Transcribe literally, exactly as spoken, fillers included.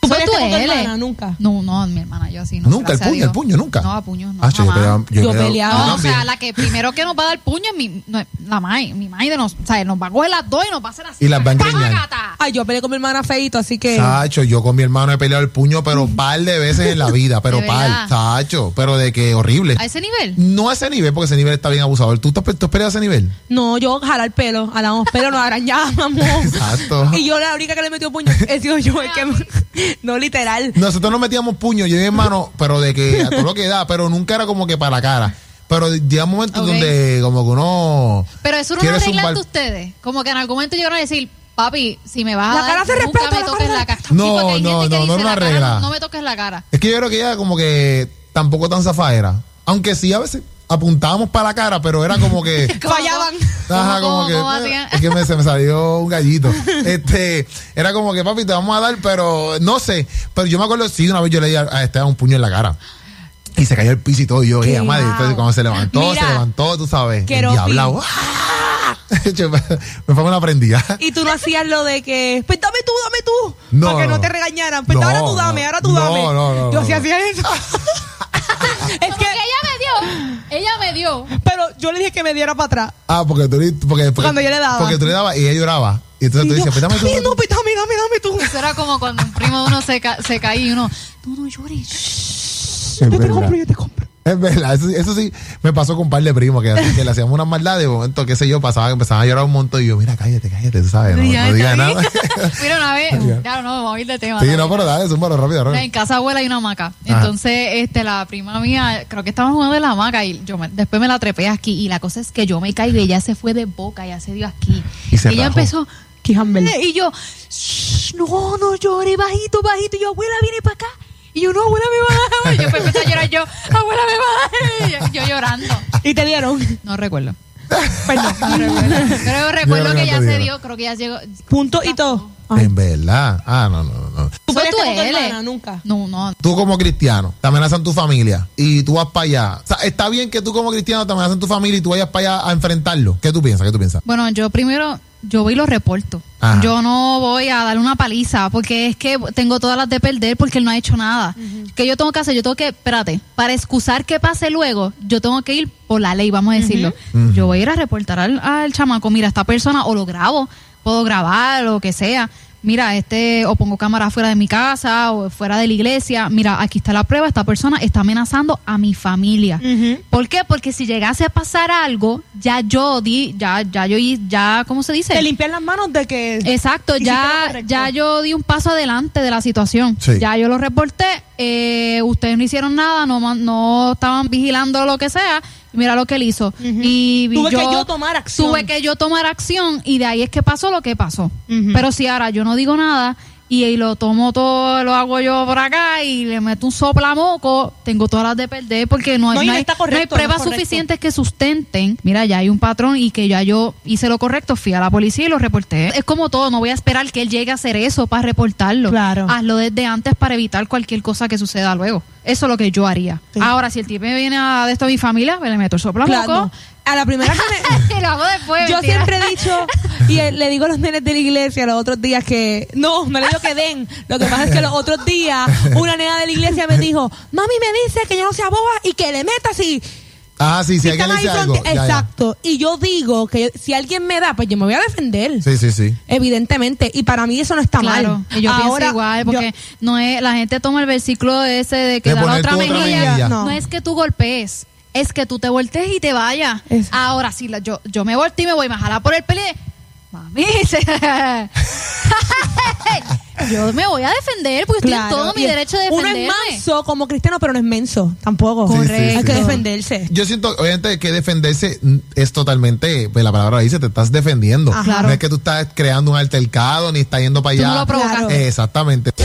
¿Tú ¿Eso peleaste con tu duele? hermana? Nunca. No, no, mi hermana, yo así no. Nunca, el puño, el puño, nunca. No, a puños no. Ah, yo jamás. peleaba- yo Yo peleaba- peleaba. No, yo o sea, también. la que primero que nos va a dar puño es mi, no, la May, mi May de nos, o sea, nos va a coger las dos y nos va a hacer así. Y las va a engreñar. ¡Pagata! Ay, yo peleé con mi hermana feito, así que... Sacho, yo con mi hermano he peleado el puño, pero par de veces en la vida, pero ¿De par, verdad? Sacho, pero de que horrible. ¿A ese nivel? No a ese nivel, porque ese nivel está bien abusador. ¿Tú, te- tú has peleado a ese nivel? No, yo jalar pelo, jalamos pelo, nos arañábamos. Exacto. Y yo la única que le metió puño he sido yo, es que no literal. Nosotros nos metíamos puños, yo y mi hermano, pero de que a todo lo que da, pero nunca era como que para la cara. Pero llega un momento Ok. donde como que uno... Pero eso no quiere lo arreglan zumbar- de ustedes. Como que en algún momento llegaron a decir, papi, si me vas a La dar, cara se nunca respeta, me la toques cara la se cara. No, Sí, porque hay no, gente que no, no dice, es una la cara, regla. No, no me toques la cara. Es que yo creo que ella como que tampoco tan zafaera. Aunque sí a veces apuntábamos para la cara, pero era como que... ¿Cómo, Fallaban. Ajá, ¿Cómo, como cómo, que, cómo eh, hacían? es que me, se me salió un gallito. Este, era como que, papi, te vamos a dar, pero no sé. Pero yo me acuerdo, sí, una vez yo le di a, a Esteban un puño en la cara. Y se cayó el piso y todo. Y yo, Qué eh, madre, wow. entonces cuando se levantó, Mira, se levantó, tú sabes. qué El ropi. diablao. ¡Ah! Yo me me fue una prendida. Y tú no hacías lo de que, pues dame tú, dame tú. No, para que no no. te regañaran. Pues No, ahora tú dame, no. ahora tú No, dame. no, no, Yo no, sí no. hacía eso. Es Como que, que ella me dio. Ella me dio. pero yo le dije que me diera para atrás. Ah, porque tú, le- porque, porque, Cuando yo le daba. Porque tú le dabas y ella lloraba. Y entonces tú Y yo, dices, pues dame tú. "Ay, dame no, tú". pues dame, dame, dame tú. Eso era como cuando un primo de uno se, ca se caía y uno, no, no llores. Es Yo te verdad. compro, yo te compro. Es verdad, eso, eso sí me pasó con un par de primos que, así, que le hacíamos unas maldades. De momento, qué sé yo, pasaba que empezaban a llorar un montón. Y yo, mira, cállate, cállate, tú sabes, no, Ya, no digas está nada. bien. Mira, una vez, Ya. claro, no, vamos a ir de tema. Sí, está no, bien. pero dale, zúmbalo rápido, rápido. En casa abuela hay una hamaca. Entonces, este, la prima mía, creo que estábamos jugando de la hamaca y yo me- después me la trepé aquí. Y la cosa es que yo me caigo y ella se fue de boca, ella se dio aquí. Y se ella rajó. empezó, Qué humble. "Eh", y yo, "Shh, no, no llore, bajito, bajito. Y yo, abuela, viene para acá. Y yo, no, abuela, me va a dar. Y yo pues, empecé a llorar yo, abuela, me va a dar. Y yo, yo llorando. Y te dieron. No recuerdo. Perdón. No recuerdo. Pero recuerdo Yo que no ya te se digo. dio, creo que ya llegó. Punto y todo. Ay. En verdad. Ah, no, no, no. ¿Tú Eso peleaste con tu duele. hermana? Nunca. No, no. Tú como cristiano, te amenazan tu familia y tú vas para allá. O sea, está bien que tú como cristiano te amenazan tu familia y tú vayas para allá a enfrentarlo. ¿Qué tú piensas? ¿Qué tú piensas? Bueno, yo primero, yo voy y lo reporto. Ajá. Yo no voy a darle una paliza porque es que tengo todas las de perder porque él no ha hecho nada. ¿Qué yo tengo que hacer? Yo tengo que, espérate, para excusar que pase luego, yo tengo que ir por la ley, vamos a decirlo. Ujú. Yo voy a ir a reportar al, al chamaco, mira, esta persona, o lo grabo, puedo grabar, lo que sea. Mira, este, o pongo cámara fuera de mi casa o fuera de la iglesia. Mira, aquí está la prueba, esta persona está amenazando a mi familia. Ujú. ¿Por qué? Porque si llegase a pasar algo, ya yo di, ya, ya yo, hi- ya, ¿cómo se dice? Te limpian las manos de que... Exacto, hiciste lo ya, correcto. ya yo di un paso adelante de la situación. Sí. Ya yo lo reporté, eh, ustedes no hicieron nada, no, man- no estaban vigilando lo que sea. y Mira lo que él hizo. y, y Tuve que yo tomar acción. Tuve que yo tomar acción y de ahí es que pasó lo que pasó. Ujú. Pero si ahora yo no digo nada y, y lo tomo todo, lo hago yo por acá y le meto un soplamoco, tengo todas las de perder porque no, hay- No, y no no hay, está no hay correcto, no es pruebas correcto. suficientes que sustenten. Mira, ya hay un patrón y que ya yo hice lo correcto, fui a la policía y lo reporté. Es como todo, no voy a esperar que él llegue a hacer eso para reportarlo. Claro. Hazlo desde antes para evitar cualquier cosa que suceda luego. Eso es lo que yo haría. Sí. Ahora, si el tipo me viene a de esto a mi familia, pues le meto el soplamoco. Claro, no. A la primera que me... Y lo hago después. Yo mentira. siempre he dicho, y eh, le digo a los nenes de la iglesia los otros días que, no, no le digo que den, lo que pasa es que los otros días una nena de la iglesia me dijo, mami me dice que yo no sea boba y que le metas y... Ah, sí, si si alguien están le ahí dice algo. frente- ya, ya. Exacto, y yo digo que si alguien me da, pues yo me voy a defender. Sí, sí, sí. Evidentemente, y para mí eso no está Claro, mal. y yo Ahora, pienso igual, porque yo- no es, la gente toma el versículo ese de que De da la poner otra tu otra mejilla. mejilla. No. No. es que tú golpees, es que tú te voltees y te vayas. Eso. Ahora, si la- yo, yo me volteé y me voy a jalar por el pele, mami, se- yo me voy a defender porque estoy en Claro, todo mi y derecho de uno defenderme. es manso como cristiano, pero no es menso, tampoco. Sí, sí, Correcto. Hay que sí. defenderse. Yo siento, obviamente, que defenderse mm, es totalmente, pues la palabra dice, te estás defendiendo. Ajá. Claro. No es que tú estás creando un altercado ni estás yendo para Tú allá. no lo provocaste. Claro. Exactamente.